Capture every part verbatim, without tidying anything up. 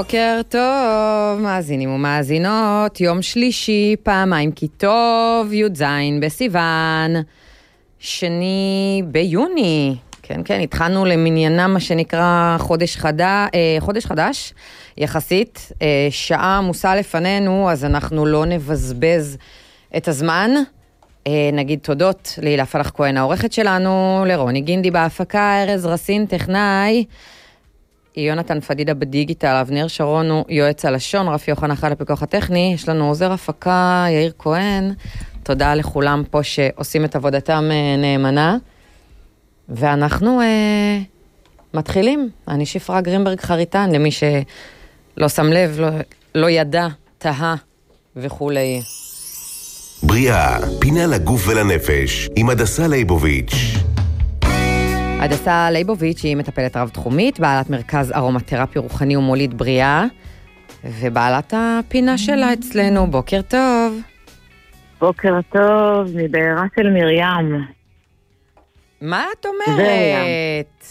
בוקר טוב, מאזינים ומאזינות, יום שלישי, פעמיים כי טוב, י' זין בסיוון, שני ביוני, כן, כן, התחלנו למניינם מה שנקרא חודש, חדה, אה, חודש חדש, יחסית, אה, שעה עמוסה לפנינו, אז אנחנו לא נבזבז את הזמן, אה, נגיד תודות להילה פלח כהן העורכת שלנו, לרוני גינדי בהפקה, ארז רסין טכנאי, יונתן פדידה בדיגיטל, אבנר שרון הוא יועץ הלשון, רפי יוחנן חל לפיקוח הטכני, יש לנו עוזר הפקה, יאיר כהן, תודה לכולם פה שעושים את עבודתם נאמנה, ואנחנו אה, מתחילים, אני שפרה גרינברג חריטן, למי שלא שם לב, לא, לא ידע, תהה וכולי. בריאה, פינה לגוף ולנפש, עם הדסה ליבוביץ'. הדסה ליבוביץ' היא מטפלת רב-תחומית, בעלת מרכז ארומתרפי רוחני ומוליד בריאה, ובעלת הפינה שלה אצלנו. בוקר טוב. בוקר טוב, מבעירה של מרים. מה את אומרת?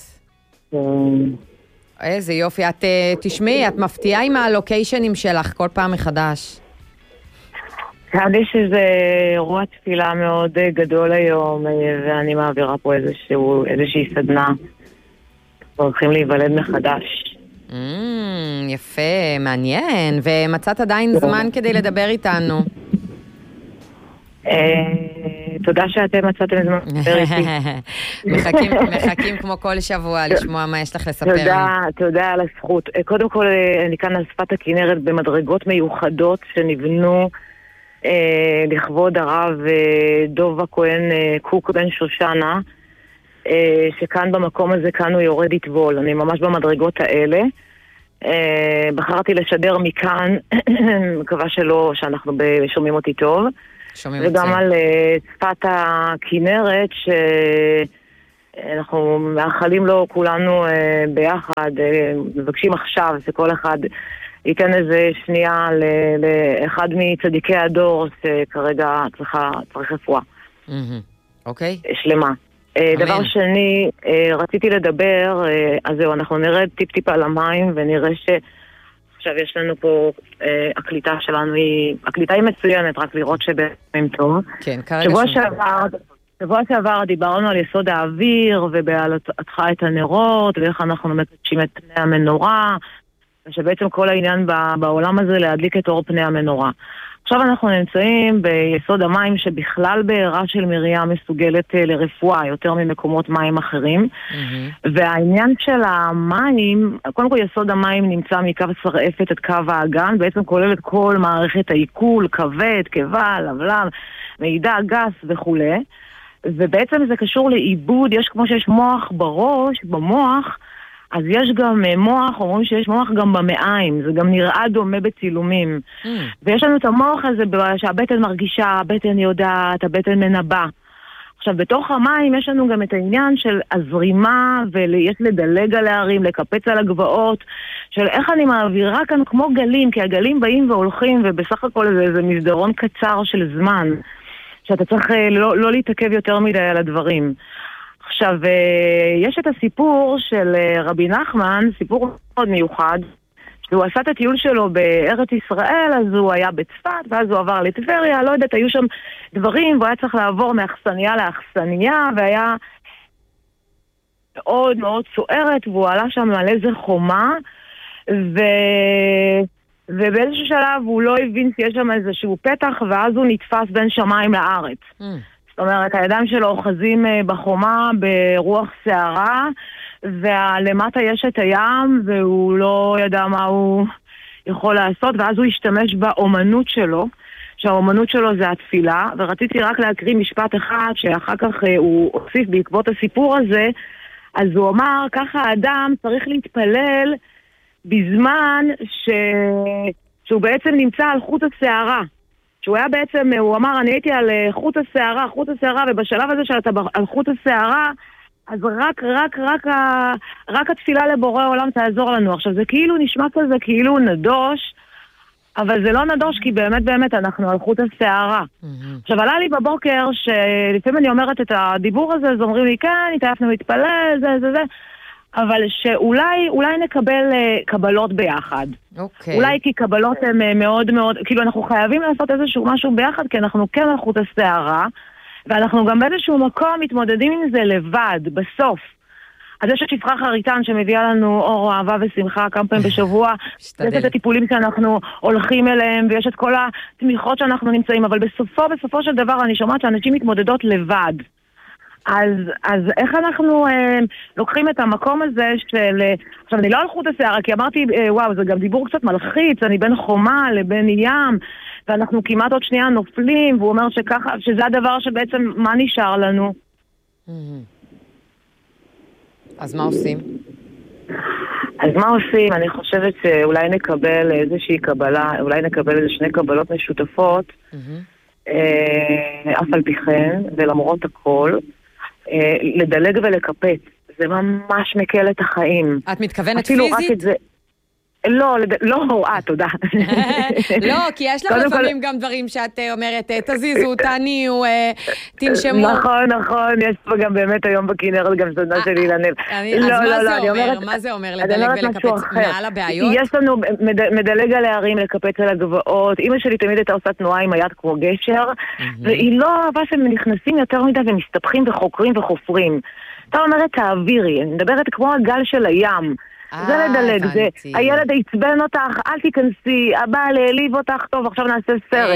איזה יופי, את תשמעי, את מפתיעה עם הלוקיישנים שלך כל פעם מחדש. חשבתי שזה אירוע תפילה מאוד גדול היום, ואני מעבירה פה איזשהו, איזושהי סדנה. הולכים להיוולד מחדש. Mm, יפה, מעניין. ומצאת עדיין זמן כדי לדבר איתנו. תודה שאתם מצאתם זמן לדבר איתי. מחכים, מחכים כמו כל שבוע לשמוע מה יש לך לספר. תודה, תודה על הזכות. קודם כל, אני כאן על שפת הכנרת במדרגות מיוחדות שנבנו אה, לכבוד הרב אה, דוב הכהן אה, קוק בן שושנה, אה, שכאן במקום הזה, כאן הוא יורד יטבול. אני ממש במדרגות האלה. אה, בחרתי לשדר מכאן, מקווה שלא, שאנחנו שומעים אותי טוב. שומעים וגם אותי. על אה, שפת הכנרת, שאנחנו מאחלים לו כולנו אה, ביחד, אה, מבקשים עכשיו שכל אחד ייתן איזה שנייה לאחד מצדיקי הדור שכרגע צריכה, צריך רפואה. אוקיי. שלמה. דבר שני, רציתי לדבר, אז זהו, אנחנו נרד טיפ טיפ על המים ונראה שעכשיו יש לנו פה, הקליטה שלנו היא, הקליטה היא מצוינת, רק לראות שבאמת טוב. כן, כרגע שבוע שם. שעבר, שבוע שעבר דיברנו על יסוד האוויר ובהעלתך את הנרות ואיך אנחנו מקדשים את פני המנורה, שבעצם כל העניין בעולם הזה להדליק את אור פני המנורה. עכשיו אנחנו נמצאים ביסוד המים שבכלל בעירה של מרים מסוגלת לרפואה יותר ממקומות מים אחרים. Mm-hmm. והעניין של המים, קודם כל יסוד המים נמצא מקו שרעפת עד קו האגן, בעצם כולל את כל מערכת העיכול, כבד, קיבה, לבלב, מידע גס וכו'. ובעצם זה קשור לעיבוד, יש כמו שיש מוח בראש, במוח, אז יש גם מוח, אומרים שיש מוח גם במעיים, זה גם נראה דומה בצילומים. Mm. ויש לנו את המוח הזה שהבטן מרגישה, הבטן יודעת, הבטן מנבא. עכשיו, בתוך המים יש לנו גם את העניין של הזרימה, ויש לדלג על הערים, לקפץ על הגבעות, של איך אני מעבירה כאן כמו גלים, כי הגלים באים והולכים, ובסך הכל זה, זה מסדרון קצר של זמן, שאתה צריך לא, לא להתעכב יותר מדי על הדברים. עכשיו, יש את הסיפור של רבי נחמן, סיפור מאוד מיוחד, שהוא עשה את הטיול שלו בארץ ישראל, אז הוא היה בצפת, ואז הוא עבר לטבריה, לא יודעת, היו שם דברים, והוא היה צריך לעבור מאחסניה לאחסניה, והיה מאוד מאוד סוערת, והוא עלה שם על איזה חומה, ו... ובאיזשהו שלב הוא לא הבין שיש שם איזשהו פתח, ואז הוא נתפס בין שמיים לארץ. Mm. זאת אומרת, הידיים שלו אוחזים בחומה ברוח שערה, ולמטה יש את הים, והוא לא ידע מה הוא יכול לעשות, ואז הוא השתמש באומנות שלו, שהאומנות שלו זה התפילה, ורציתי רק להקריא משפט אחד, שאחר כך הוא הוסיף בעקבות הסיפור הזה, אז הוא אמר, ככה האדם צריך להתפלל בזמן ש... שהוא בעצם נמצא על חוט השערה. שהוא היה בעצם, הוא אמר, אני הייתי על חוט השערה, חוט השערה, ובשלב הזה שאתה על חוט השערה, אז רק, רק, רק, רק התפילה לבורא העולם תעזור לנו. עכשיו, זה כאילו נשמע כזה, כאילו נדוש, אבל זה לא נדוש, כי באמת, באמת, אנחנו על חוט השערה. Mm-hmm. עכשיו, עלה לי בבוקר, שלפעמים אני אומרת את הדיבור הזה, אז אומרים לי, כן, התעייפנו להתפלל, זה, זה, זה. אבל שאולי אולי נקבל uh, קבלות ביחד. אוקיי. אולי כי קבלות הן uh, מאוד מאוד, כאילו אנחנו חייבים לעשות איזשהו משהו ביחד, כי אנחנו כן על חוט השערה, ואנחנו גם באיזשהו מקום מתמודדים עם זה לבד, בסוף. אז יש את שפחה חריטן שמביאה לנו אור, אהבה ושמחה כמה פעמים בשבוע. יש את הטיפולים שאנחנו הולכים אליהם, ויש את כל התמיכות שאנחנו נמצאים, אבל בסופו, בסופו של דבר אני שומעת שאנשים מתמודדות לבד. אז, אז איך אנחנו אה, לוקחים את המקום הזה של... עכשיו, אני לא על חוט השערה, כי אמרתי, אה, וואו, זה גם דיבור קצת מלחיץ, אני בין חומה לבין ים, ואנחנו כמעט עוד שנייה נופלים, והוא אומר שככה, שזה הדבר שבעצם, מה נשאר לנו? אז מה עושים? אז מה עושים? אני חושבת שאולי נקבל איזושהי קבלה, אולי נקבל איזה שני קבלות משותפות, אף על פי כן, ולמרות הכל, לדלג ולקפץ. זה ממש מקל את החיים. את מתכוונת פיזית? לא, לא, אה, תודה. לא, כי יש לך לפעמים גם דברים שאת אומרת, תזיזו, תעניו, תנשמו. נכון, נכון, יש פה גם באמת היום בכנרת גם סדנה שלי לנב. אז מה זה אומר? מה זה אומר לדלג ולקפץ מעל הבעיות? יש לנו מדלג על הערים, לקפץ על הגבעות. אמא שלי תמיד הייתה עושה תנועה עם היד כמו גשר, והיא לא אהבה שהם נכנסים יותר מדי ומסתפחים וחוקרים וחופרים. אתה אומרת, תעבירי, אני מדברת כמו הגל של הים. זה לדלג, זה, הילד יצבן אותך, אל תיכנסי, הבעל העליב אותך, טוב, עכשיו נעשה סרט.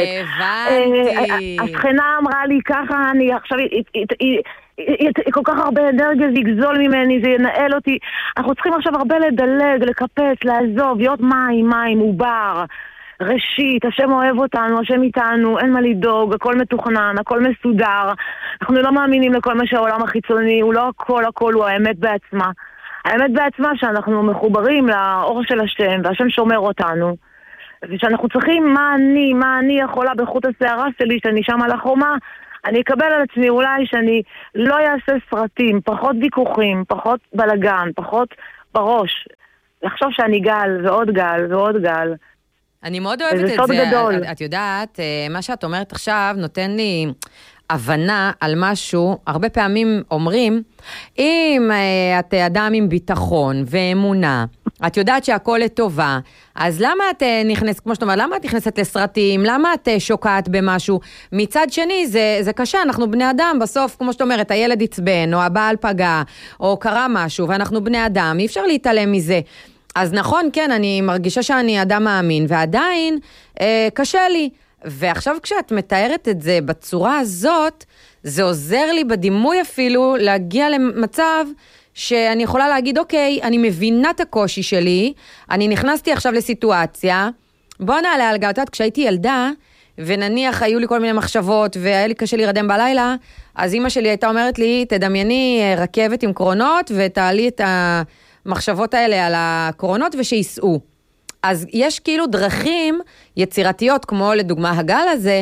הבנתי. השכנה אמרה לי ככה, אני עכשיו, היא כל כך הרבה אנרגיה, זה יגזול ממני, זה ינהל אותי. אנחנו צריכים עכשיו הרבה לדלג, לקפץ, לעזוב, להיות מים, מים, עובר. ראשית, השם אוהב אותנו, השם איתנו, אין מה לדאוג, הכל מתוכנן, הכל מסודר. אנחנו לא מאמינים לכל מה שהעולם החיצוני, הוא לא הכל, הכל הוא האמת בעצמה. האמת בעצמה שאנחנו מחוברים לאור של השם, והשם שומר אותנו, ושאנחנו צריכים מה אני, מה אני יכולה בחוט השערה שלי, שאני שם על החומה, אני אקבל על עצמי אולי שאני לא אעשה סרטים, פחות ויכוחים, פחות בלגן, פחות בראש. לחשוב שאני גל ועוד גל ועוד גל. אני מאוד אוהבת את זה. גדול. את, את יודעת, מה שאת אומרת עכשיו נותן לי הבנה על משהו. הרבה פעמים אומרים, אם את אדם עם ביטחון ואמונה, את יודעת שהכל לטובה, אז למה את נכנסת, כמו שאת אומרת, למה את נכנסת לסרטים? למה את שוקעת במשהו? מצד שני, זה, זה קשה, אנחנו בני אדם, בסוף, כמו שאת אומרת, הילד יצבן, או הבעל פגע, או קרה משהו, ואנחנו בני אדם, אי אפשר להתעלם מזה. אז נכון, כן, אני מרגישה שאני אדם מאמין, ועדיין אה, קשה לי. ועכשיו כשאת מתארת את זה בצורה הזאת, זה עוזר לי בדימוי אפילו להגיע למצב שאני יכולה להגיד, אוקיי, אני מבינה את הקושי שלי, אני נכנסתי עכשיו לסיטואציה, בוא נעלה על גלתת, כשהייתי ילדה, ונניח היו לי כל מיני מחשבות, והיה לי קשה להירדם בלילה, אז אמא שלי הייתה אומרת לי, תדמייני רכבת עם קרונות, ותעלי את המחשבות האלה על הקרונות, ושיסעו. אז יש כאילו דרכים יצירתיות, כמו לדוגמה הגל הזה,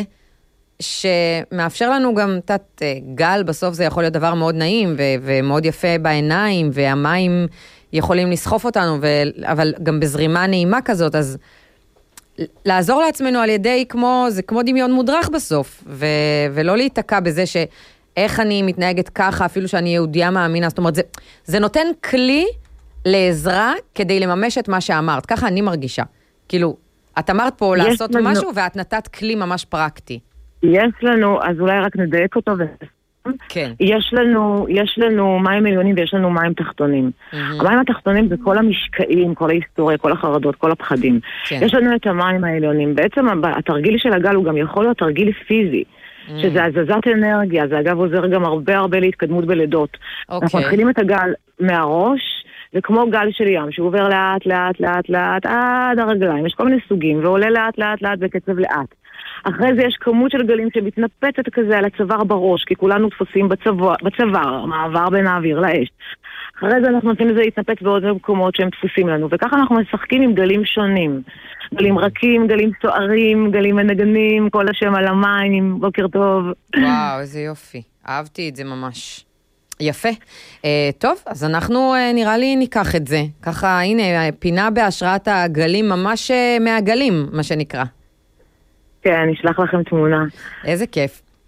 שמאפשר לנו גם תת גל, בסוף זה יכול להיות דבר מאוד נעים, ו- ומאוד יפה בעיניים, והמים יכולים לסחוף אותנו, ו- אבל גם בזרימה נעימה כזאת, אז לעזור לעצמנו על ידי כמו, זה כמו דמיון מודרך בסוף, ו- ולא להתעקע בזה שאיך אני מתנהגת ככה, אפילו שאני יהודיה מאמינה, זאת אומרת, זה, זה נותן כלי לעזרה כדי לממש את מה שאמרת, ככה אני מרגישה. כאילו, את אמרת פה לעשות לנו משהו, ואת נתת כלי ממש פרקטי. יש לנו, אז אולי רק נדייק אותו, כן. יש לנו, יש לנו מים עליונים ויש לנו מים תחתונים. Mm-hmm. המים התחתונים זה כל המשקעים, כל ההיסטוריה, כל החרדות, כל הפחדים. כן. יש לנו את המים העליונים. בעצם התרגיל של הגל הוא גם יכול להיות תרגיל פיזי. Mm. שזה הזזת אנרגיה, זה אגב עוזר גם הרבה הרבה להתקדמות בלידות. Okay. אנחנו מתחילים את הגל מהראש, זה כמו גל של ים, שהוא עובר לאט, לאט, לאט, לאט, עד הרגליים. יש כל מיני סוגים, ועולה לאט, לאט, לאט, בקצב לאט. אחרי זה יש כמות של גלים שמתנפצת כזה על הצוואר בראש, כי כולנו תפוסים בצוואר, בצוואר, מעבר בין האוויר לאש. אחרי זה אנחנו נותנים לזה להתנפץ בעוד מקומות שהם תפוסים לנו, וככה אנחנו משחקים עם גלים שונים. גלים רכים, גלים סוערים, גלים מנגנים, כל השם על המים, בוקר טוב. וואו, איזה יופי. אהבתי את זה ממש. יפה. Uh, טוב, אז אנחנו uh, נראה לי ניקח את זה. ככה, הנה, פינה בהשראת הגלים, ממש uh, מהגלים, מה שנקרא. כן, אני אשלח לכם תמונה. איזה כיף.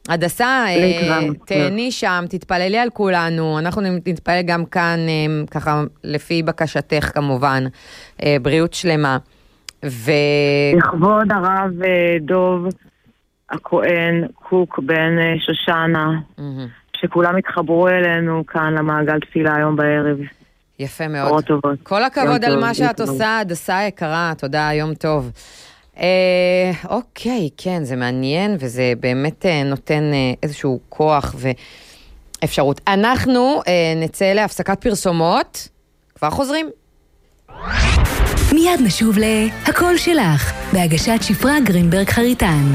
הדסה, תהני שם, תתפללי על כולנו, אנחנו נתפלל גם כאן, ככה לפי בקשתך כמובן, בריאות שלמה. לכבוד הרב דוב הכהן קוק בן שושנה, שכולם התחברו אלינו כאן למעגל תפילה היום בערב. יפה מאוד. כל הכבוד על מה שאת עושה, הדסה יקרה, תודה, יום טוב. אוקיי, כן, זה מעניין, וזה באמת נותן איזשהו כוח ואפשרות. אנחנו נצא להפסקת פרסומות, כבר חוזרים. מיד נשוב להכל שלך, בהגשת שפרה גרינברג חריטן.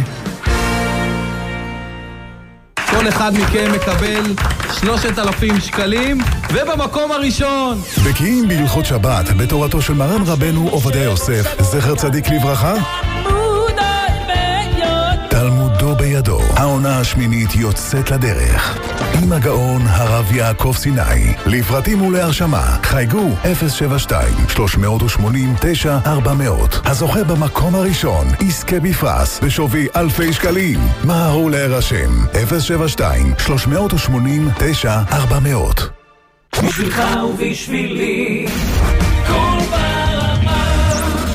כל אחד מכם מקבל שלושת אלפים שקלים, ובמקום הראשון! בקיאים בהלכות שבת, בתורתו של מרן רבנו עובדיה יוסף, זכר צדיק לברכה, תלמודו בידו. העונה השמינית יוצאת לדרך עם הגאון הרב יעקב סיני. לפרטים ולהרשמה חייגו אפס שבע שתיים שלוש שמונים תשע ארבע מאות. הזוכה במקום הראשון יזכה בפרס בשווי אלפי שקלים. מהרו להירשם אפס שבע שתיים שלוש שמונים תשע ארבע מאות. בשבילך ובשבילי כל ברמה.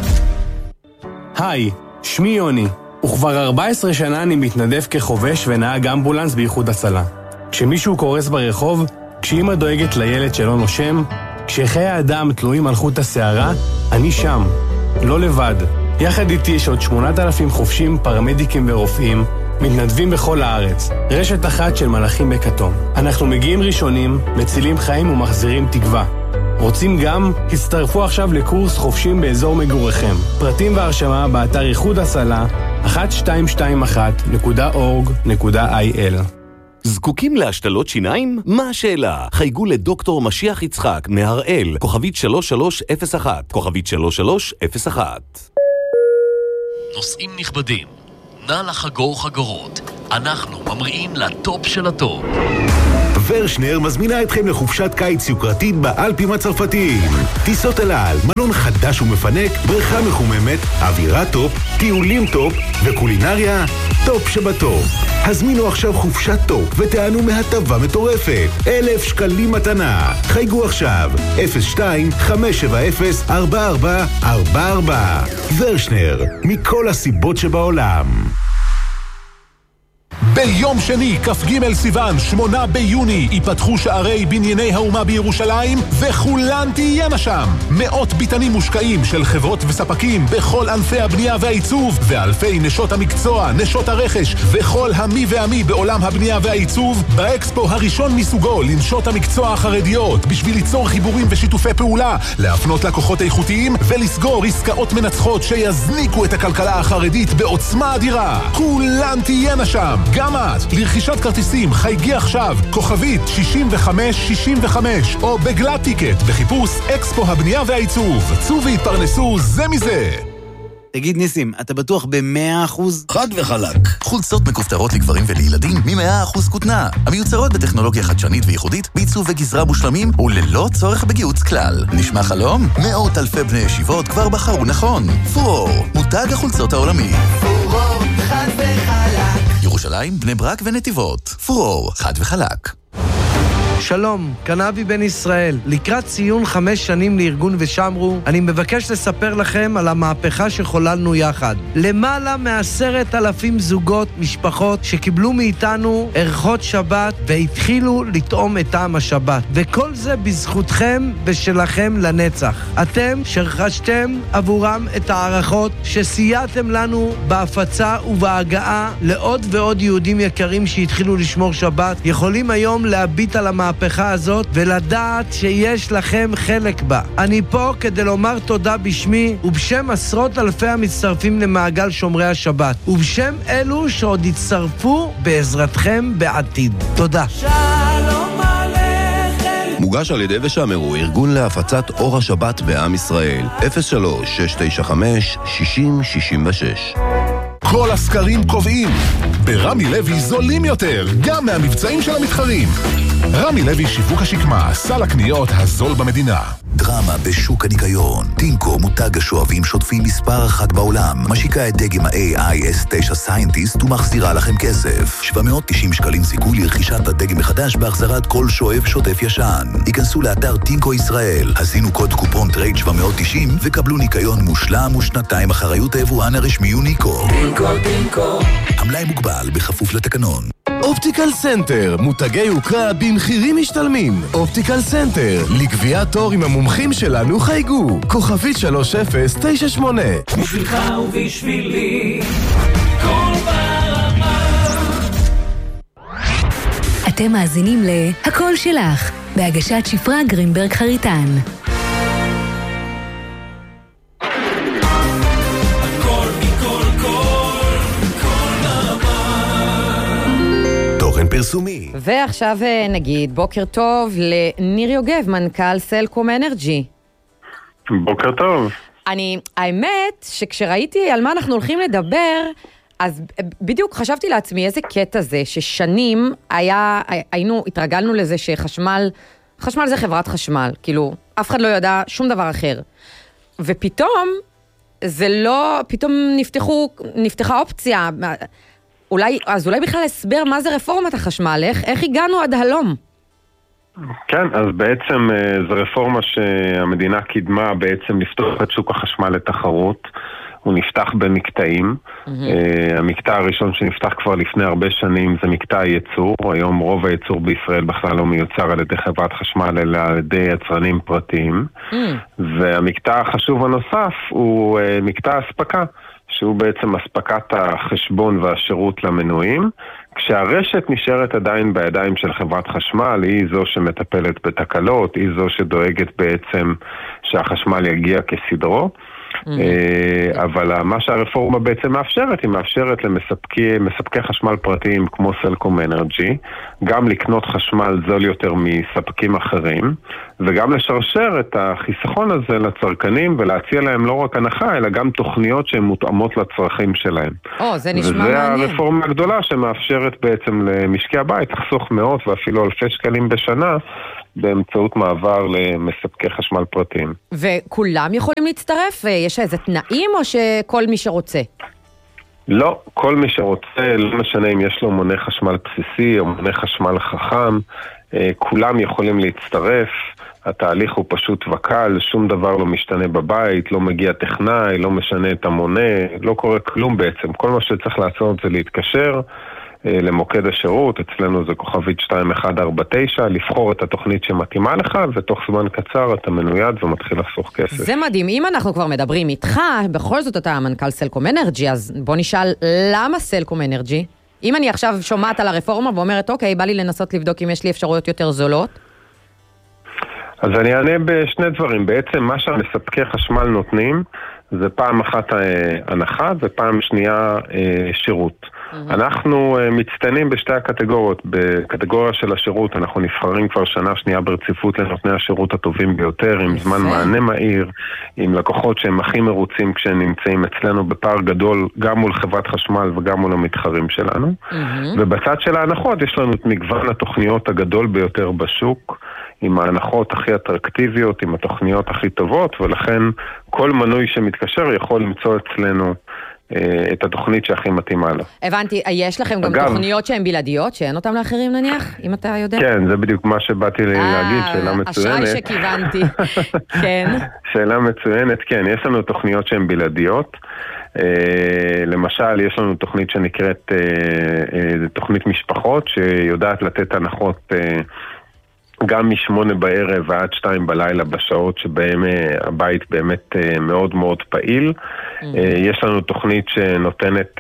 היי, שמי יוני, וכבר ארבע עשרה שנה אני מתנדב כחובש ונהג אמבולנס באיחוד הצלה. כשמישהו קורס ברחוב, כשאמא דואגת לילד שלא נושם, כשחיי האדם תלויים על חוט השערה, אני שם, לא לבד. יחד איתי יש עוד שמונת אלפים חובשים, פרמדיקים ורופאים, מתנדבים בכל הארץ, רשת אחת של מלאכים בכתום. אנחנו מגיעים ראשונים, מצילים חיים ומחזירים תקווה. רוצים גם? הצטרפו עכשיו לקורס חובשים באזור מגוריכם. פרטים והרשמה באתר איחוד הצלה אחת שתיים שתיים אחת נקודה אורג נקודה איי אל. זקוקים להשתלות שיניים? מה השאלה? חייגו לדוקטור משיח יצחק מהראל, כוכבית שלוש שלוש אפס אחת, כוכבית שלוש שלוש אפס אחת. נוסעים נכבדים, נא לחגור חגורות, אנחנו ממריאים לטופ של הטופ. ורשנר מזמינה אתכם לחופשת קיץ יוקרתית באלפים הצרפתיים. טיסות אל על, מלון חדש ומפנק, בריכה מחוממת, אווירה טופ, טיולים טופ וקולינריה טופ שבטופ. הזמינו עכשיו חופשת טופ ותענו מהטבה מטורפת. אלף שקלים מתנה. חייגו עכשיו אפס שתיים חמש שבע אפס ארבע ארבע ארבע ארבע. ורשנר, מכל הסיבות שבעולם. ביום שני, כ"ג סיוון, שמונה ביוני, ייפתחו שערי בנייני האומה בירושלים, וכולן תהיינה שם. מאות ביטנים מושקעים של חברות וספקים בכל ענפי הבנייה והעיצוב, ואלפי נשות המקצוע, נשות הרכש, וכל המי והמי בעולם הבנייה והעיצוב, באקספו הראשון מסוגו לנשות המקצוע החרדיות, בשביל ליצור חיבורים ושיתופי פעולה, להפנות לקוחות איכותיים, ולסגור עסקאות מנצחות שיזניקו את הכלכלה החרדית בעוצמה אדירה. כולן תהיינה שם. גם את, לרכישת כרטיסים, חייגי עכשיו, כוכבית שישים וחמש שישים וחמש, או בגלת טיקט, בחיפוש אקספו הבנייה והעיצוב. צאו והתפרנסו זה מזה. תגיד ניסים, אתה בטוח ב-מאה אחוז? חד וחלק. חולצות מכופתרות לגברים ולילדים מ-מאה אחוז כותנה. המיוצרות בטכנולוגיה חדשנית וייחודית, בעיצוב וגזרה מושלמים, וללא צורך בגיוץ כלל. נשמע חלום? מאות אלפי בני ישיבות כבר בחרו נכון. פורור, מותג החולצות העולמי. פורור, חד וחלק. ירושלים, בני ברק ונתיבות. פורור, חד וחלק. שלום, כאן אבי בן ישראל. לקראת ציון חמש שנים לארגון ושמרו, אני מבקש לספר לכם על המהפכה שחוללנו יחד. למעלה מעשרת אלפים זוגות, משפחות, שקיבלו מאיתנו ערכות שבת והתחילו לטעום את טעם השבת. וכל זה בזכותכם ושלכם לנצח. אתם שרכשתם עבורם את הערכות, שסייעתם לנו בהפצה ובהגעה לעוד ועוד יהודים יקרים שהתחילו לשמור שבת, יכולים היום להביט על המהפכה המהפכה הזאת ולדעת שיש לכם חלק בה. אני פה כדי לומר תודה בשמי ובשם עשרות אלפי המצטרפים למעגל שומרי השבת ובשם אלו שעוד יצטרפו בעזרתכם בעתיד. תודה. שלום עליכם. מוגש על ידי ושמרו, ארגון להפצת אור השבת בעם ישראל. אפס שלוש שש תשע חמש שישים שישים ושש. כל הסקרים קובעים, ברמי לוי זולים יותר, גם מהמבצעים של המתחרים. רמי לוי שיווק השקמה, סל הקניות הזול במדינה. דרמה בשוק הניקיון. טינקו, מותג השואבים שוטפים מספר אחת בעולם, משיקה את דגם ה-איי איי אס תשע סיינטיסט ומחזירה לכם כסף. שבע מאות ותשעים שקלים זיכוי לרכישת הדגם מחדש בהחזרת כל שואב שוטף ישן. היכנסו לאתר טינקו ישראל, הזינו קוד קופון טרייד שבע מאות ותשעים וקבלו ניקיון מושלם ושנתיים אחריות היבואן הרשמי יוניקו. טינקו, טינקו. המלאי מוגבל בכפוף לתקנון. אופטיקל סנטר, מותגי יוקרה במחירים משתלמים. אופטיקל סנטר, לקביעת תור עם המומחים שלנו חייגו. כוכבית שלוש אפס תשע שמונה. בשבילך ובשבילי, כל ברמה. אתם מאזינים ל"הכל שלך", בהגשת שפרה גרינברג חריטן. פרסומי. ועכשיו נגיד בוקר טוב לניר יוגב, מנכ"ל סלקום אנרג'י. בוקר טוב. אני, האמת שכשראיתי על מה אנחנו הולכים לדבר, אז בדיוק חשבתי לעצמי איזה קטע זה, ששנים היה, היינו, התרגלנו לזה שחשמל, חשמל זה חברת חשמל, כאילו, אף אחד לא ידע שום דבר אחר. ופתאום, זה לא, פתאום נפתחו, נפתחה אופציה, אולי, אז אולי בכלל הסבר מה זה רפורמת החשמל, איך, איך הגענו עד הלום? כן, אז בעצם זו רפורמה שהמדינה קידמה בעצם לפתוח את שוק החשמל לתחרות. הוא נפתח במקטעים. Mm-hmm. המקטע הראשון שנפתח כבר לפני הרבה שנים זה מקטע הייצור. היום רוב הייצור בישראל בכלל לא מיוצר על ידי חברת חשמל, אלא על ידי יצרנים פרטיים. Mm-hmm. והמקטע החשוב הנוסף הוא מקטע הספקה, שהוא בעצם הספקת החשבון והשירות למנויים, כשהרשת נשארת עדיין בידיים של חברת חשמל, היא זו שמטפלת בתקלות, היא זו שדואגת בעצם שהחשמל יגיע כסדרו. אבל מה שהרפורמה בעצם מאפשרת, היא מאפשרת למספקי מספקי חשמל פרטיים כמו סלקום אנרג'י, גם לקנות חשמל זול יותר מספקים אחרים, וגם לשרשר את החיסכון הזה לצרכנים ולהציע להם לא רק הנחה, אלא גם תוכניות שהן מותאמות לצרכים שלהם. או, זה נשמע וזה מעניין. וזה הרפורמה הגדולה שמאפשרת בעצם למשקי הבית לחסוך מאות ואפילו אלפי שקלים בשנה, באמצעות מעבר למספקי חשמל פרטיים. וכולם יכולים להצטרף? יש איזה תנאים או שכל מי שרוצה? לא, כל מי שרוצה, לא משנה אם יש לו מונה חשמל בסיסי או מונה חשמל חכם, כולם יכולים להצטרף. התהליך הוא פשוט וקל, שום דבר לא משתנה בבית, לא מגיע טכנאי, לא משנה את המונה, לא קורה כלום בעצם. כל מה שצריך לעשות זה להתקשר למוקד השירות, אצלנו זה כוכבית שתיים אחת ארבע תשע, לבחור את התוכנית שמתאימה לך, ותוך זמן קצר אתה מנויד ומתחיל לחסוך כסף. זה מדהים, אם אנחנו כבר מדברים איתך, בכל זאת אתה מנכ"ל סלקום אנרג'י, אז בוא נשאל למה סלקום אנרג'י? אם אני עכשיו שומעת על הרפורמה ואומרת, אוקיי, בא לי לנסות לבדוק אם יש לי אפשרויות יותר זולות? אז אני אענה בשני דברים. בעצם מה שהמספקי חשמל נותנים, זה פעם אחת הנחה ופעם שנייה שירות. Mm-hmm. אנחנו מצטיינים בשתי הקטגוריות. בקטגוריה של השירות אנחנו נבחרים כבר שנה שנייה ברציפות לנותני השירות הטובים ביותר, עם זמן מענה מהיר, עם לקוחות שהם הכי מרוצים כשהם נמצאים אצלנו בפער גדול, גם מול חברת חשמל וגם מול המתחרים שלנו. Mm-hmm. ובצד של ההנחות יש לנו את מגוון התוכניות הגדול ביותר בשוק, עם ההנחות הכי אטרקטיביות, עם התוכניות הכי טובות, ולכן כל מנוי שמתקשר יכול למצוא אצלנו אה, את התוכנית שהכי מתאימה לו. הבנתי, יש לכם גם אגב, תוכניות שהן בלעדיות, שאין אותן לאחרים נניח, אם אתה יודע? כן, זה בדיוק מה שבאתי להגיד, שאלה מצוינת. אשראי שכיוונתי, כן. שאלה מצוינת, כן, יש לנו תוכניות שהן בלעדיות. Uh, למשל, יש לנו תוכנית שנקראת uh, uh, תוכנית משפחות, שיודעת לתת הנחות uh, גם משמונה בערב ועד שתיים בלילה בשעות שבהם הבית באמת מאוד מאוד פעיל. Mm-hmm. יש לנו תוכנית שנותנת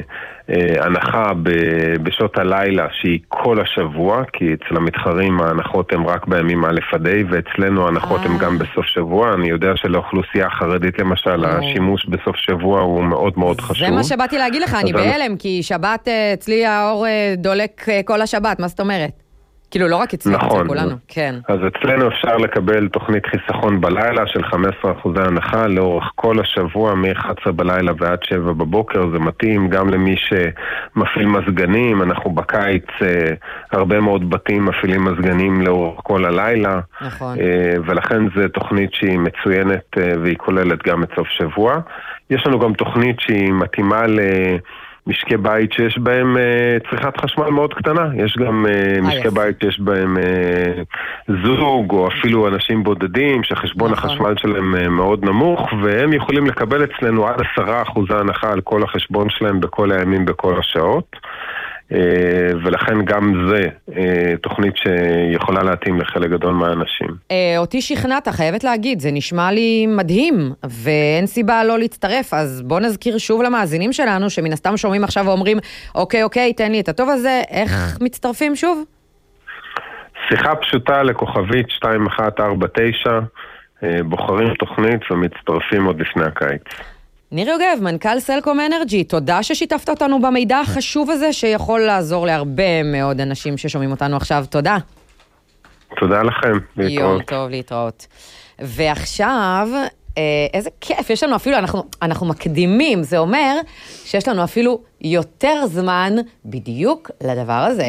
הנחה בשעות הלילה שהיא כל השבוע, כי אצל המתחרים ההנחות הן רק בימים א' עד ה', ואצלנו ההנחות הן גם בסוף שבוע. אני יודע שלאוכלוסייה החרדית למשל, השימוש בסוף שבוע הוא מאוד מאוד חשוב. זה מה שבאתי להגיד לך, אני בהלם, כי שבת אצלי האור דולק כל השבת, מה זאת אומרת? כאילו לא רק אצלנו, נכון. כולנו, כן. אז אצלנו אפשר לקבל תוכנית חיסכון בלילה של חמישה עשר אחוז הנחה לאורך כל השבוע, מ-אחת עשרה בלילה ועד שבע בבוקר. זה מתאים גם למי שמפעיל מזגנים. אנחנו בקיץ, הרבה מאוד בתים מפעילים מזגנים לאורך כל הלילה. נכון. ולכן זו תוכנית שהיא מצוינת והיא כוללת גם את סוף שבוע. יש לנו גם תוכנית שהיא מתאימה למשקי בית שיש בהם uh, צריכת חשמל מאוד קטנה. יש גם uh, משקי בית שיש בהם uh, זוג או אפילו אנשים בודדים שחשבון נכון. החשמל שלהם uh, מאוד נמוך, והם יכולים לקבל אצלנו עד עשרה אחוז הנחה על כל החשבון שלהם בכל הימים בכל השעות. ולכן גם זה תוכנית שיכולה להתאים לחלק גדול מהאנשים. אותי שכנעת, חייבת להגיד, זה נשמע לי מדהים, ואין סיבה לא להצטרף, אז בוא נזכיר שוב למאזינים שלנו, שמן הסתם שומעים עכשיו ואומרים, אוקיי, אוקיי, תן לי את הטוב הזה, איך מצטרפים שוב? שיחה פשוטה לכוכבית שתיים אחת ארבע תשע, בוחרים תוכנית ומצטרפים עוד לפני הקיץ. ניר יוגב, מנכ"ל סלקום אנרג'י, תודה ששיתפת אותנו במידע החשוב הזה, שיכול לעזור להרבה מאוד אנשים ששומעים אותנו עכשיו. תודה. תודה לכם. להתראות. יום טוב, להתראות. ועכשיו, איזה כיף, יש לנו אפילו, אנחנו, אנחנו מקדימים, זה אומר שיש לנו אפילו יותר זמן בדיוק לדבר הזה.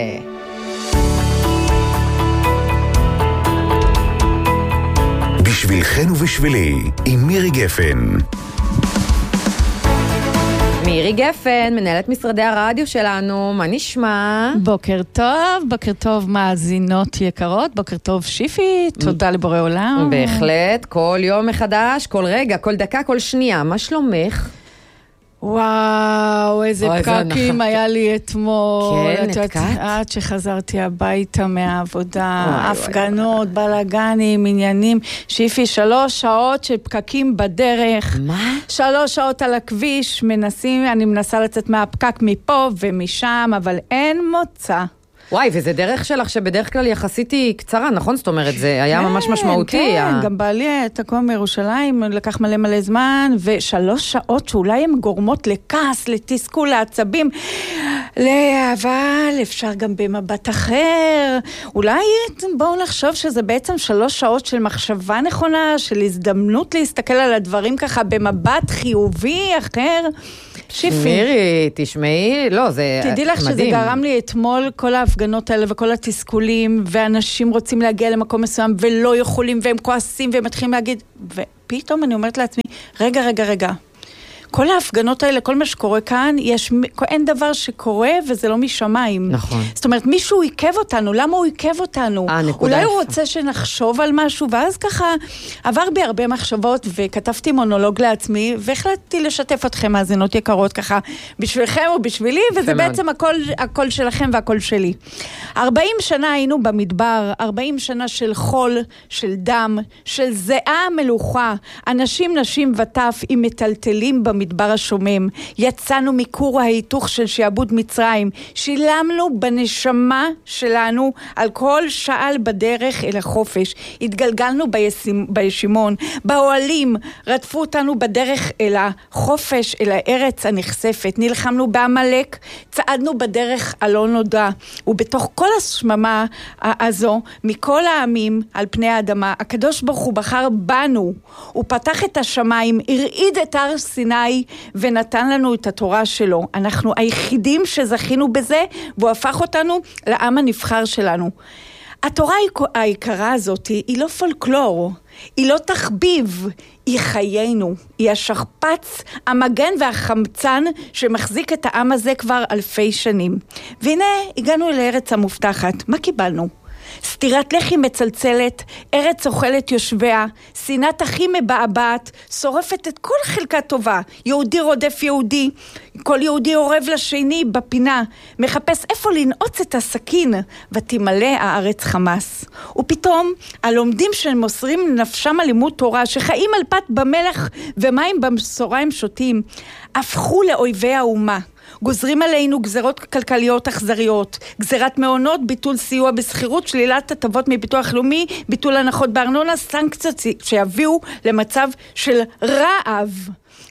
בשבילכן ובשבילי, עם מירי גפן. מירי גפן, מנהלת משרדי הרדיו שלנו, מה נשמע? בוקר טוב, בוקר טוב מאזינות יקרות, בוקר טוב שיפי, תודה לבורא עולם. בהחלט, כל יום מחדש, כל רגע, כל דקה, כל שנייה, מה שלומך? וואו, איזה פקקים היה לי אתמול. כן, נתקעת? עד שחזרתי הביתה מהעבודה, הפגנות, בלגנים, עניינים. שיפי, שלוש שעות של פקקים בדרך. מה? שלוש שעות על הכביש, מנסים, אני מנסה לצאת מהפקק מפה ומשם, אבל אין מוצא. וואי, וזה דרך שלך שבדרך כלל יחסית היא קצרה, נכון? זאת אומרת, זה היה ממש משמעותי. כן, גם בעלי תקוע מירושלים, לקח מלא מלא זמן, ושלוש שעות שאולי הן גורמות לכעס, לתסכול, לעצבים, אבל אפשר גם במבט אחר. אולי בואו נחשוב שזה בעצם שלוש שעות של מחשבה נכונה, של הזדמנות להסתכל על הדברים ככה במבט חיובי אחר. שיפי. מירי, תשמעי, לא, זה מדהים. תדעי לך שזה גרם לי אתמול כל ההפגנות האלה וכל התסכולים, ואנשים רוצים להגיע למקום מסוים ולא יכולים, והם כועסים והם מתחילים להגיד, ופתאום אני אומרת לעצמי, רגע, רגע, רגע. כל ההפגנות האלה, כל מה שקורה כאן, יש, אין דבר שקורה וזה לא משמיים. נכון. זאת אומרת, מישהו עיקב אותנו, למה הוא עיקב אותנו? אה, נקודה. אולי הוא רוצה שנחשוב על משהו, ואז ככה עבר בי הרבה מחשבות, וכתבתי מונולוג לעצמי, והחלטתי לשתף אתכם, מאזינות יקרות, ככה, בשבילכם ובשבילי, וזה בעצם הכל, הכל שלכם והכל שלי. ארבעים שנה היינו במדבר, ארבעים שנה של חול, של דם, של זיעה מלוכה, אנשים, נשים וטף עם מטלטלים במדבר, מדבר השומם, יצאנו מכור ההיתוך של שעבוד מצרים, שילמנו בנשמה שלנו על כל שעל בדרך אל החופש, התגלגלנו בישימון, באוהלים, רדפו אותנו בדרך אל החופש, אל הארץ הנחשפת, נלחמנו בעמלק, צעדנו בדרך הלא נודע, ובתוך כל השממה הזו, מכל העמים על פני האדמה, הקדוש ברוך הוא בחר בנו, הוא פתח את השמיים, הרעיד את הר סיני, ונתן לנו את התורה שלו. אנחנו היחידים שזכינו בזה, והוא הפך אותנו לעם הנבחר שלנו. התורה העיקרה הזאת היא לא פולקלור, היא לא תחביב, היא חיינו, היא השכפ"ץ, המגן והחמצן שמחזיק את העם הזה כבר אלפי שנים. והנה הגענו אל הארץ המובטחת. מה קיבלנו? סתירת לחי מצלצלת, ארץ אוכלת יושביה, שנאת אחים מבעבעת, שורפת את כל חלקה טובה, יהודי רודף יהודי, כל יהודי עורב לשני בפינה, מחפש איפה לנעוץ את הסכין, ותמלא הארץ חמאס. ופתאום הלומדים שמוסרים נפשם על לימוד תורה, שחיים על פת במלח ומים במסוריים שותים, הפכו לאויבי האומה. גוזרים עלינו גזרות כלכליות אכזריות, גזרת מעונות, ביטול סיוע בסחירות, שלילת הטבות מביטוח לאומי, ביטול הנחות בארנונה, סנקציות שיביאו למצב של רעב.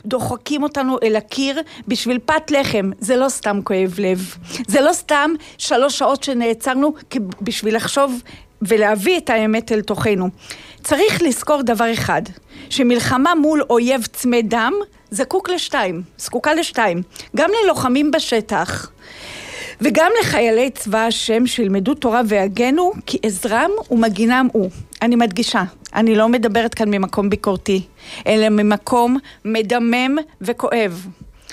דוחקים אותנו אל הקיר בשביל פת לחם. זה לא סתם כואב לב. זה לא סתם שלוש שעות שנעצרנו בשביל לחשוב ולהביא את האמת אל תוכנו. צריך לזכור דבר אחד, שמלחמה מול אויב צמא דם זקוק לשתיים, זקוקה לשתיים. גם ללוחמים בשטח, וגם לחיילי צבא השם שילמדו תורה והגנו, כי עזרם ומגינם הוא. אני מדגישה, אני לא מדברת כאן ממקום ביקורתי, אלא ממקום מדמם וכואב.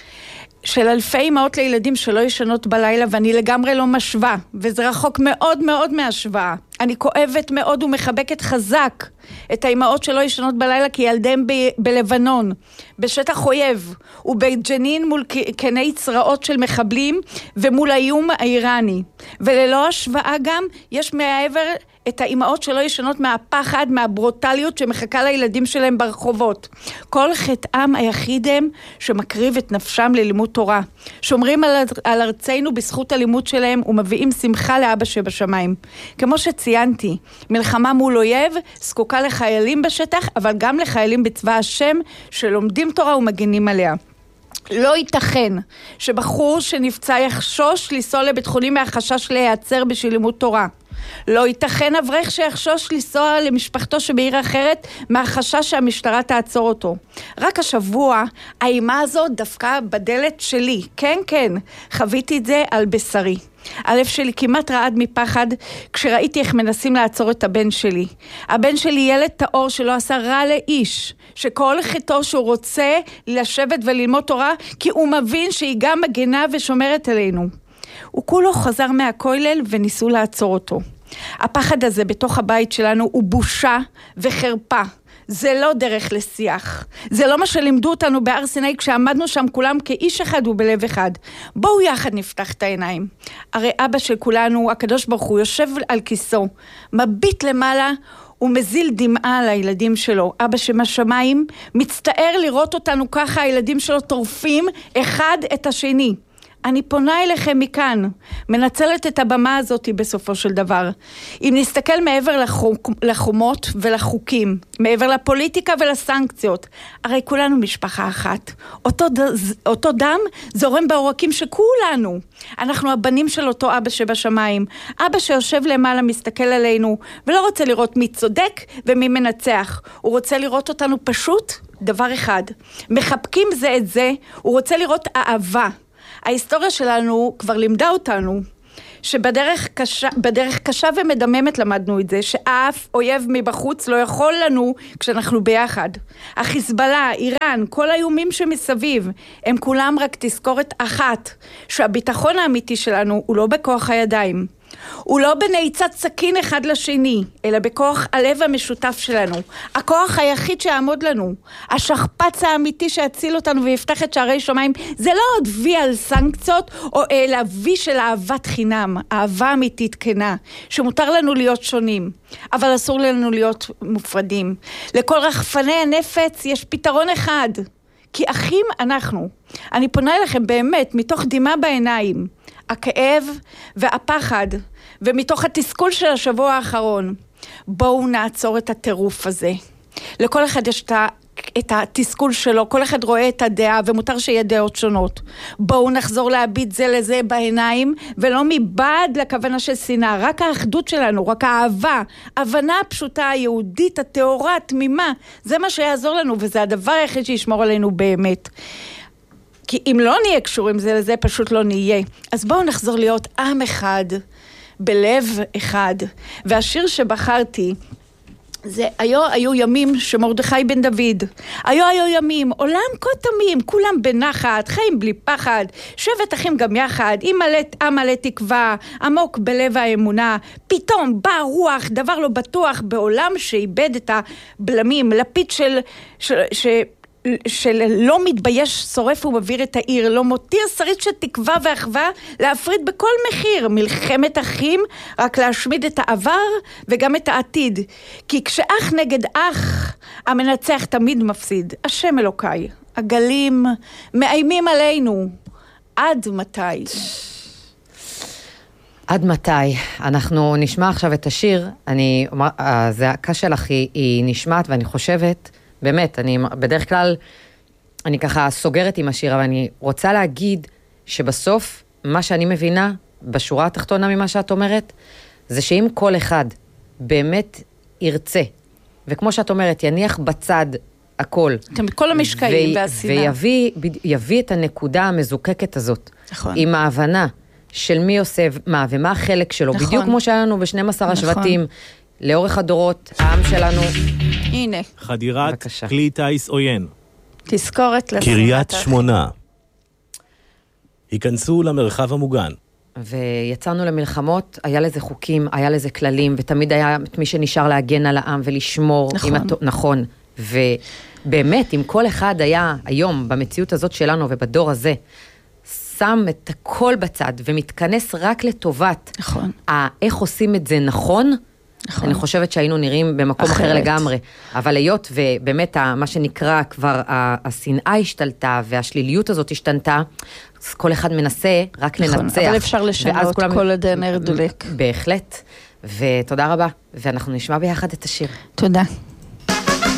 של אלפי אמהות לילדים שלא ישנות בלילה, ואני לגמרי לא משווה, וזה רחוק מאוד מאוד מהשוואה. אני כואבת מאוד ומחבקת חזק את האמהות שלא ישנות בלילה, כי ילדיהם ב- בלבנון, בשטח אויב, ובג'נין מול קני צרעות של מחבלים, ומול האיום האיראני. וללא השוואה גם, יש מעבר את האמהות שלא ישנות מהפחד, מהברוטליות שמחכה לילדים שלהם ברחובות. כל חטאם היחיד הם שמקריב את נפשם ללימוד תורה. שומרים על, על ארצנו בזכות הלימוד שלהם ומביאים שמחה לאבא שבשמיים. כמו שציינתי, מלחמה מול אויב זקוקה לחיילים בשטח, אבל גם לחיילים בצבא השם שלומדים תורה ומגינים עליה. לא ייתכן שבחור שנפצע יחשוש לנסוע לבית חולים מהחשש להיעצר בשביל לימוד תורה. לא ייתכן אברך שיחשוש לנסוע למשפחתו שבעיר אחרת מהחשש שהמשטרה תעצור אותו. רק השבוע האימה הזאת דווקא בדלת שלי. כן, כן, חוויתי את זה על בשרי. הלב שלי כמעט רעד מפחד כשראיתי איך מנסים לעצור את הבן שלי. הבן שלי ילד טהור שלא עשה רע לאיש, שכל חטאו שהוא רוצה לשבת וללמוד תורה, כי הוא מבין שהיא גם מגנה ושומרת עלינו. הוא כולו חזר מהכולל וניסו לעצור אותו. הפחד הזה בתוך הבית שלנו הוא בושה וחרפה. זה לא דרך לשיח. זה לא מה שלימדו אותנו בהר סיני כשעמדנו שם כולם כאיש אחד ובלב אחד. בואו יחד נפתח את העיניים. הרי אבא של כולנו, הקדוש ברוך הוא, יושב על כיסו, מביט למעלה ומזיל דמעה על הילדים שלו. אבא שבשמיים מצטער לראות אותנו ככה, הילדים שלו טורפים אחד את השני. אני פונה אליכם מכאן, מנצלת את הבמה הזאת בסופו של דבר. אם נסתכל מעבר לחוק, לחומות ולחוקים, מעבר לפוליטיקה ולסנקציות, הרי כולנו משפחה אחת. אותו, אותו דם זורם בעורקים שכולנו. אנחנו הבנים של אותו אבא שבשמיים. אבא שיושב למעלה מסתכל עלינו, ולא רוצה לראות מי צודק ומי מנצח. הוא רוצה לראות אותנו פשוט דבר אחד. מחבקים זה את זה, הוא רוצה לראות אהבה. ההיסטוריה שלנו כבר לימדה אותנו שבדרך קשה, בדרך קשה ומדממת למדנו את זה, שאף אויב מבחוץ לא יכול לנו כשאנחנו ביחד. החיזבאללה, איראן, כל האיומים שמסביב, הם כולם רק תזכורת אחת, שהביטחון האמיתי שלנו הוא לא בכוח הידיים. הוא לא בנעיצת סכין אחד לשני, אלא בכוח הלב המשותף שלנו. הכוח היחיד שיעמוד לנו, השכפץ האמיתי שיציל אותנו ויפתח את שערי שמיים, זה לא עוד וי על סנקציות, או אלא וי של אהבת חינם, אהבה אמיתית כנה, שמותר לנו להיות שונים, אבל אסור לנו להיות מופרדים. לכל רחפני הנפץ יש פתרון אחד, כי אחים אנחנו. אני פונה אליכם באמת, מתוך דמעה בעיניים, הכאב והפחד, ומתוך התסכול של השבוע האחרון, בואו נעצור את הטירוף הזה. לכל אחד יש את התסכול שלו, כל אחד רואה את הדעה, ומותר שיהיה דעות שונות. בואו נחזור להביט זה לזה בעיניים, ולא מבעד לכוונה של שנאה, רק האחדות שלנו, רק האהבה, הבנה הפשוטה, היהודית, התאורה, התמימה, זה מה שיעזור לנו, וזה הדבר היחיד שישמור עלינו באמת. כי אם לא נהיה קשורים זה לזה, פשוט לא נהיה. אז בואו נחזור להיות עם אחד, בלב אחד. והשיר שבחרתי, זה היו, היו ימים שמרדכי בן דוד. היו היו ימים, עולם כה תמים, כולם בנחת, חיים בלי פחד, שבט אחים גם יחד, עם מלא, מלא תקווה, עמוק בלב האמונה. פתאום בא רוח, דבר לא בטוח, בעולם שאיבד את הבלמים, לפיד של... של, של של לא מתבייש שורף ומביר את העיר, לא מותיר שריד של תקווה ואחווה להפריד בכל מחיר, מלחמת אחים, רק להשמיד את העבר וגם את העתיד. כי כשאח נגד אח, המנצח תמיד מפסיד. השם אלוקיי, הגלים מאיימים עלינו. עד מתי? עד מתי? אנחנו נשמע עכשיו את השיר, אני אומר, הזעקה שלך היא, היא נשמעת, ואני חושבת, באמת, אני בדרך כלל אני ככה סוגרת עם השיר, אבל אני רוצה להגיד שבסוף, מה שאני מבינה, בשורה התחתונה ממה שאת אומרת, זה שאם כל אחד באמת ירצה, וכמו שאת אומרת, יניח בצד הכל. כל המשקעים והסינה. ויביא יביא את הנקודה המזוקקת הזאת. נכון. עם ההבנה של מי עושה מה, ומה החלק שלו. נכון. בדיוק כמו שהיה לנו ב-שנים עשר נכון. השבטים, לאורך הדורות, העם שלנו. הנה. חדירת בבקשה. כלי טייס עוין. תזכורת לסביבת. קריית שמונה. היכנסו למרחב המוגן. ויצאנו למלחמות, היה לזה חוקים, היה לזה כללים, ותמיד היה את מי שנשאר להגן על העם ולשמור. נכון. הת... נכון. ובאמת, אם כל אחד היה היום, במציאות הזאת שלנו ובדור הזה, שם את הכל בצד ומתכנס רק לטובת נכון. איך עושים את זה נכון, נכון. אני חושבת שהיינו נראים במקום אחרת. אחר לגמרי. אבל היות ובאמת מה שנקרא כבר השנאה השתלטה והשליליות הזאת השתנתה, אז כל אחד מנסה רק נכון, לנצח. אבל אפשר לשנות כולם... כל הדנר דולק. בהחלט. ותודה רבה. ואנחנו נשמע ביחד את השיר. תודה.